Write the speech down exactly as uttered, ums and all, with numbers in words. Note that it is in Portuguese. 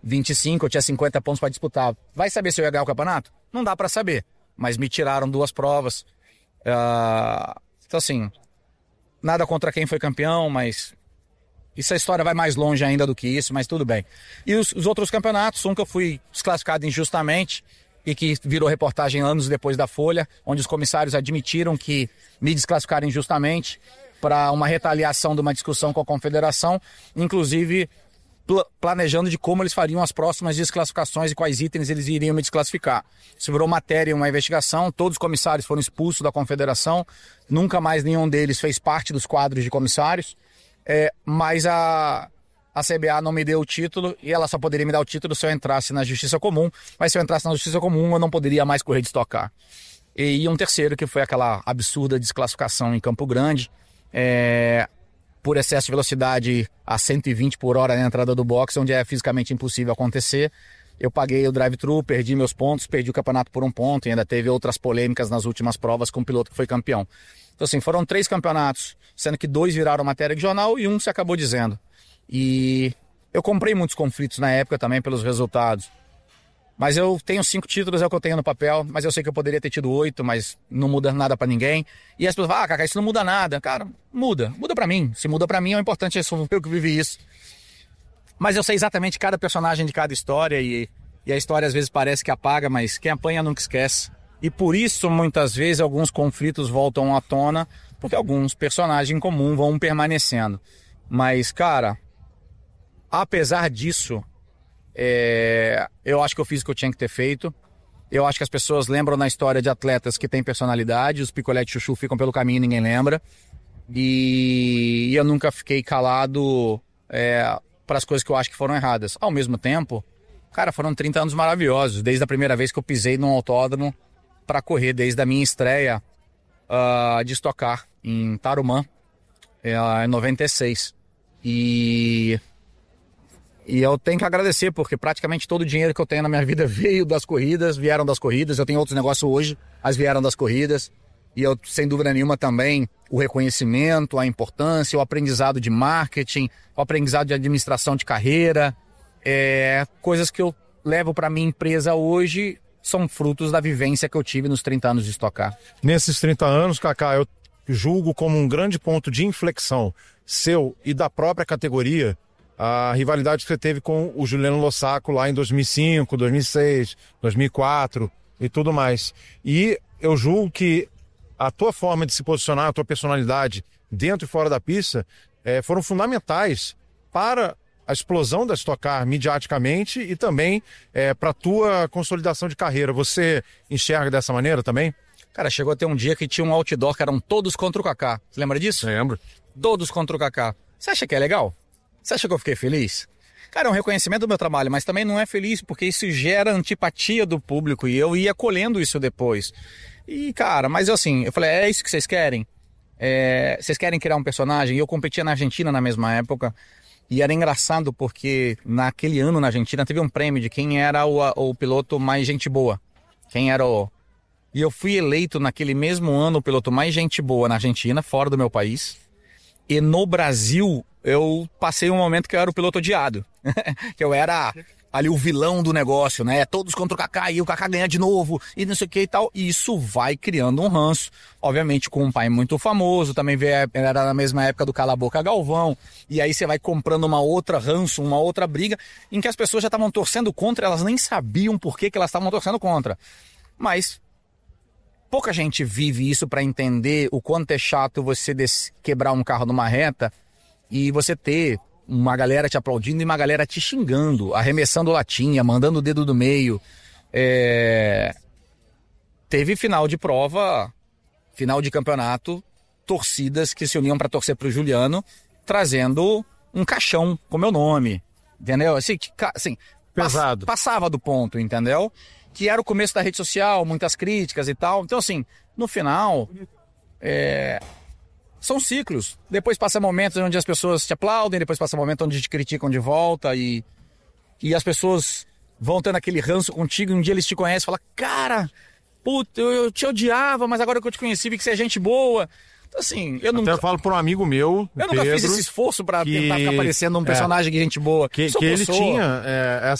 vinte e cinco, eu tinha cinquenta pontos para disputar. Vai saber se eu ia ganhar o campeonato? Não dá para saber, mas me tiraram duas provas. Uh, então assim, nada contra quem foi campeão, mas essa história vai mais longe ainda do que isso, mas tudo bem. E os, os outros campeonatos, um que eu fui desclassificado injustamente e que virou reportagem anos depois da Folha, onde os comissários admitiram que me desclassificaram injustamente para uma retaliação de uma discussão com a confederação, inclusive pl- planejando de como eles fariam as próximas desclassificações e quais itens eles iriam me desclassificar. Isso virou matéria em uma investigação, todos os comissários foram expulsos da confederação, nunca mais nenhum deles fez parte dos quadros de comissários, é, mas a... A C B A não me deu o título e ela só poderia me dar o título se eu entrasse na Justiça Comum. Mas se eu entrasse na Justiça Comum, eu não poderia mais correr de Stock Car. E um terceiro, que foi aquela absurda desclassificação em Campo Grande, é, por excesso de velocidade a cento e vinte por hora na entrada do box, onde é fisicamente impossível acontecer. Eu paguei o drive-thru, perdi meus pontos, perdi o campeonato por um ponto e ainda teve outras polêmicas nas últimas provas com o piloto que foi campeão. Então assim, foram três campeonatos, sendo que dois viraram matéria de jornal e um se acabou dizendo. E eu comprei muitos conflitos na época também pelos resultados. Mas eu tenho cinco títulos, é o que eu tenho no papel, mas eu sei que eu poderia ter tido oito, mas não muda nada pra ninguém. E as pessoas falam, ah, Kaká, isso não muda nada. Cara, muda, muda pra mim. Se muda pra mim, o importante é eu que vivi isso. Mas eu sei exatamente cada personagem de cada história e, e a história às vezes parece que apaga, mas quem apanha nunca esquece. E por isso, muitas vezes, alguns conflitos voltam à tona, porque alguns personagens em comum vão permanecendo. Mas, cara... Apesar disso, é, eu acho que eu fiz o que eu tinha que ter feito. Eu acho que as pessoas lembram na história de atletas que têm personalidade, os picolé de chuchu ficam pelo caminho e ninguém lembra. E, e eu nunca fiquei calado é, para as coisas que eu acho que foram erradas. Ao mesmo tempo, cara, foram trinta anos maravilhosos, desde a primeira vez que eu pisei num autódromo para correr, desde a minha estreia uh, de Stock Car em Tarumã, é, em noventa e seis. E... E eu tenho que agradecer, porque praticamente todo o dinheiro que eu tenho na minha vida veio das corridas, vieram das corridas. Eu tenho outros negócios hoje, mas vieram das corridas. E eu, sem dúvida nenhuma, também o reconhecimento, a importância, o aprendizado de marketing, o aprendizado de administração de carreira. É, coisas que eu levo para minha empresa hoje são frutos da vivência que eu tive nos trinta anos de Stock Car. Nesses trinta anos, Kaká, eu julgo como um grande ponto de inflexão seu e da própria categoria a rivalidade que você teve com o Juliano Lossaco lá em dois mil e cinco, dois mil e seis, dois mil e quatro e tudo mais. E eu julgo que a tua forma de se posicionar, a tua personalidade dentro e fora da pista é, foram fundamentais para a explosão da Stock Car midiaticamente e também é, para a tua consolidação de carreira. Você enxerga dessa maneira também? Cara, chegou a ter um dia que tinha um outdoor que eram todos contra o Kaká. Você lembra disso? Lembro. Todos contra o Kaká. Você acha que é legal? Você acha que eu fiquei feliz? Cara, é um reconhecimento do meu trabalho, mas também não é feliz porque isso gera antipatia do público e eu ia colhendo isso depois. E, cara, mas assim, eu falei, é isso que vocês querem? É, vocês querem criar um personagem? E eu competia na Argentina na mesma época e era engraçado porque naquele ano na Argentina teve um prêmio de quem era o, o piloto mais gente boa. Quem era o... E eu fui eleito naquele mesmo ano o piloto mais gente boa na Argentina, fora do meu país. E no Brasil, eu passei um momento que eu era o piloto odiado. Que eu era ali o vilão do negócio, né? Todos contra o Kaká e o Kaká ganha de novo e não sei o que e tal. E isso vai criando um ranço. Obviamente com um pai muito famoso, também veio, era na mesma época do Cala a Boca Galvão. E aí você vai comprando uma outra ranço, uma outra briga, em que as pessoas já estavam torcendo contra, elas nem sabiam por que, que elas estavam torcendo contra. Mas... pouca gente vive isso para entender o quanto é chato você quebrar um carro numa reta e você ter uma galera te aplaudindo e uma galera te xingando, arremessando latinha, mandando o dedo do meio. É... Teve final de prova, final de campeonato, torcidas que se uniam para torcer pro Juliano, trazendo um caixão com meu nome, entendeu? Assim, assim pesado. Passava do ponto, entendeu? Que era o começo da rede social, muitas críticas e tal. Então, assim, no final, é... são ciclos. Depois passa momentos onde as pessoas te aplaudem, depois passa momentos onde te criticam de volta e, e as pessoas vão tendo aquele ranço contigo e um dia eles te conhecem e falam, cara, puta, eu, eu te odiava, mas agora que eu te conheci vi que você é gente boa. Então, assim, eu nunca... Até falo por um amigo meu, Eu Pedro, nunca fiz esse esforço pra que... tentar ficar parecendo um personagem é, de gente boa. Que, que ele tinha é,